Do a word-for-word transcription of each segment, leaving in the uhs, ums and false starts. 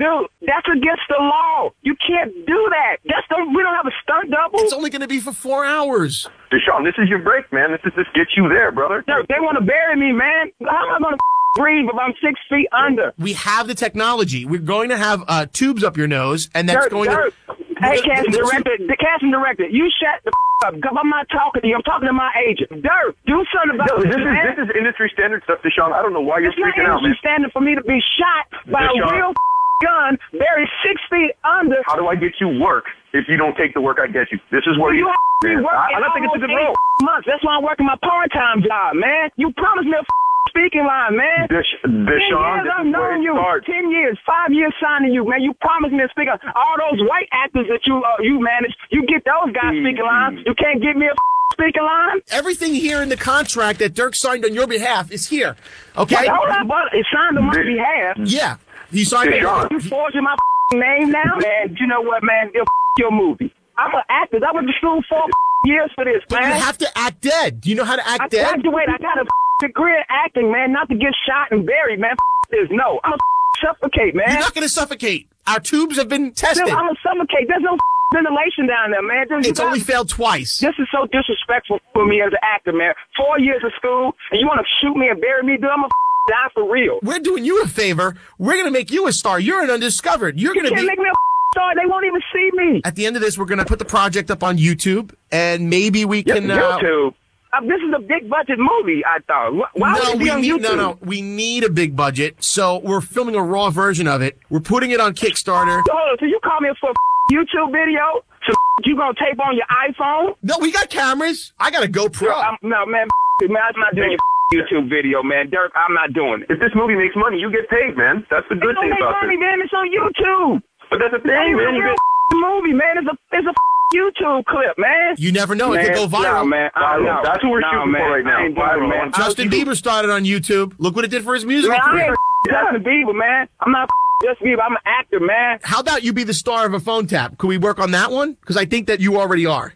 Dude, that's against the law. You can't do that. That's the, we don't have a stunt double. It's only going to be for four hours. Deshaun, this is your break, man. This is just get you there, brother. They, they want to bury me, man. How am I going to breathe if I'm six feet under? We have the technology. We're going to have uh, tubes up your nose, and that's Dirk, going Dirk. to... Hey, casting director, the casting director, you shut the f- up. I'm not talking to you. I'm talking to my agent. Dirk, do something about Yo, this, this. Is, man. this is industry standard stuff, Deshaun. I don't know why you're It's not freaking out, man. industry standard for me to be shot by Deshaun. a real f- gun buried six feet under. How do I get you work if you don't take the work I get you? This is where You you... have me man. working I, I don't think it's a good role. months. That's why I'm working my part-time job, man. You promised me a f- speaking line, man. Deshaun, Ten this years I've is where known it you. starts. Ten years, five years signing you, man. You promised me a speaker. All those white actors that you uh, you manage, you get those guys Mm-hmm. speaking lines. You can't get me a f- speaking line. Everything here in the contract that Dirk signed on your behalf is here. Okay? Wait, hold on, but it's signed on my This- behalf. Yeah. He signed it. Deshaun. You forging my f- name now, man. You know what, man? It'll f- your movie. I'm an actor. I went to school for years for this, But man. you have to act dead. Do you know how to act I dead? graduated. I got a f- degree in acting, man. Not to get shot and buried, man. F- this, no. I'm a f- suffocate, man. You're not going to suffocate. Our tubes have been tested. I'm a suffocate. There's no f- ventilation down there, man. There's, It's only failed twice. This is so disrespectful for me as an actor, man. Four years of school, and you want to shoot me and bury me, dude? I'm a f- die for real. We're doing you a favor. We're going to make you a star. You're an undiscovered. You're You going to can't be... make me a f- star. They won't even see me. At the end of this, we're going to put the project up on YouTube, and maybe we Yep, can... Uh, YouTube. Uh, this is a big budget movie, I thought. Wh- Why no, would it be we on need, YouTube? no, no. We need a big budget, so we're filming a raw version of it. We're putting it on Kickstarter. So, hold on, so you call me for a YouTube video? So you gonna tape on your iPhone? No, we got cameras. I got a GoPro. Yo, I'm, no, man, man, I'm not doing your YouTube video, man. Dirk, I'm not doing it. If this movie makes money, you get paid, man. That's the It good don't thing make about money, this. man. It's on YouTube. But that's the It's thing, a man. You real get... movie, man. It's a it's a YouTube clip, man. You never know. It could go Man, viral. No, man. I Viral. know. That's what we're no, shooting man. for right now. I ain't doing it, Viral. man. Justin Bieber started on YouTube. Look what it did for his music Man, I career. ain't Justin Bieber, man. I'm not Justin Bieber. I'm an actor, man. How about you be the star of a phone tap? Could we work on that one? Because I think that you already are.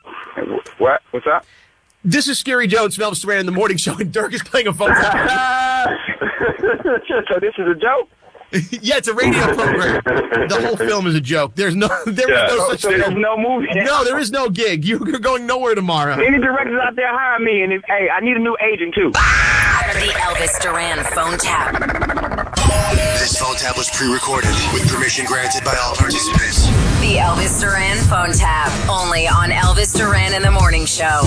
What? What's up? This is Scary Jones, Elvis Duran in the morning show, and Dirk is playing a phone tap. So this is a joke? Yeah, it's a radio program. The whole film is a joke. There's no, there Yeah. is no So, such so there's thing. no movie? No, there is no gig. You're going nowhere tomorrow. Any directors out there hire me, and if, hey, I need a new agent too. The Elvis Duran phone tap. This phone tap was pre-recorded with permission granted by all participants. The Elvis Duran phone tap. Only on Elvis Duran in the Morning Show.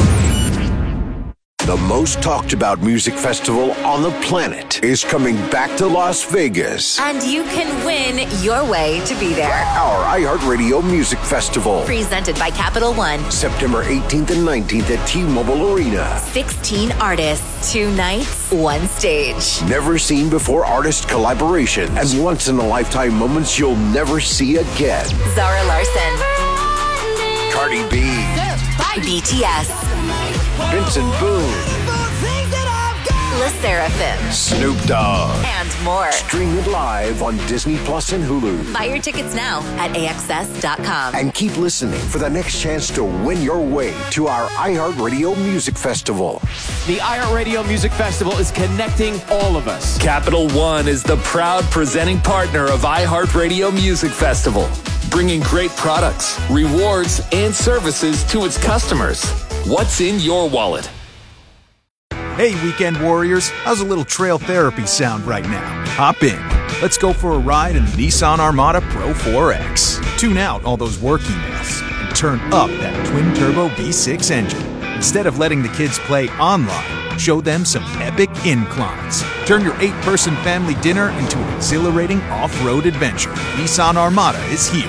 The most talked about music festival on the planet is coming back to Las Vegas. And you can win your way to be there. Our iHeartRadio Music Festival. Presented by Capital One. September eighteenth and nineteenth at T-Mobile Arena. sixteen artists, two nights, one stage. Never seen before artist collaboration and once in a lifetime moments you'll never see again. Zara Larson. Cardi B. B T S. Vincent Boone. Le Seraphim. Snoop Dogg. And more. Stream it live on Disney Plus and Hulu. Buy your tickets now at A X S dot com. And keep listening for the next chance to win your way to our iHeartRadio Music Festival. The iHeartRadio Music Festival is connecting all of us. Capital One is the proud presenting partner of iHeartRadio Music Festival, bringing great products, rewards, and services to its customers. What's in your wallet? Hey, weekend warriors, how's a little trail therapy sound right now? Hop in. Let's go for a ride in the Nissan Armada Pro four X. Tune out all those work emails and turn up that twin-turbo V six engine. Instead of letting the kids play online, show them some epic inclines. Turn your eight-person family dinner into an exhilarating off-road adventure. Nissan Armada is here.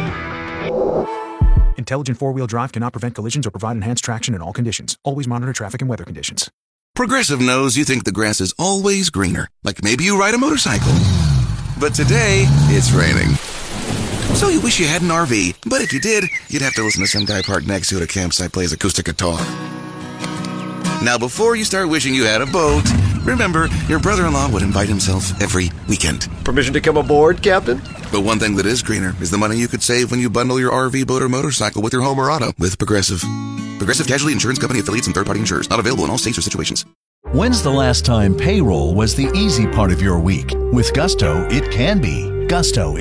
Intelligent four-wheel drive cannot prevent collisions or provide enhanced traction in all conditions. Always monitor traffic and weather conditions. Progressive knows you think the grass is always greener, like maybe you ride a motorcycle. But today, it's raining. So you wish you had an R V, but if you did, you'd have to listen to some guy parked next to you at a campsite play his acoustic guitar. Now, before you start wishing you had a boat, remember, your brother-in-law would invite himself every weekend. Permission to come aboard, Captain? But one thing that is greener is the money you could save when you bundle your R V, boat, or motorcycle with your home or auto with Progressive. Progressive Casualty Insurance Company affiliates and third-party insurers. Not available in all states or situations. When's the last time payroll was the easy part of your week? With Gusto, it can be. Gusto